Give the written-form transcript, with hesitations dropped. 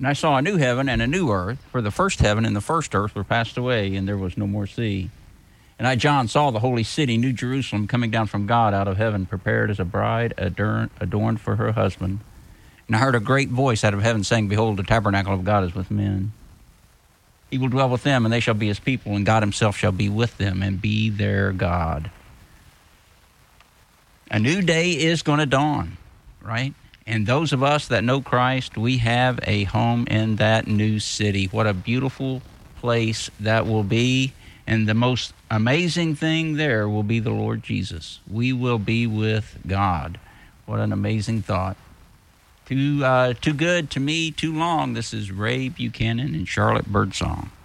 And I saw a new heaven and a new earth, for the first heaven and the first earth were passed away, and there was no more sea. And I, John, saw the holy city, New Jerusalem, coming down from God out of heaven, prepared as a bride adorned for her husband. And I heard a great voice out of heaven saying, Behold, the tabernacle of God is with men. He will dwell with them, and they shall be his people, and God himself shall be with them and be their God. A new day is going to dawn, right? And those of us that know Christ, we have a home in that new city. What a beautiful place that will be. And the most amazing thing there will be the Lord Jesus. We will be with God. What an amazing thought. Too good to me, too long. This is Ray Buchanan and Charlotte Birdsong.